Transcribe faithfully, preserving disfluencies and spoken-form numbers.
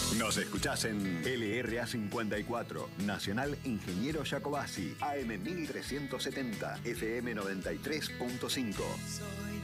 Nos escuchás en L R A cincuenta y cuatro, Nacional Ingeniero Jacobasi, A M mil trescientos setenta, F M noventa y tres punto cinco.